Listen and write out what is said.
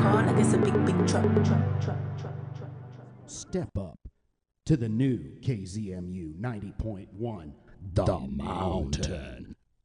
car like it's a big truck. Step up to the new KZMU 90.1, The Mountain.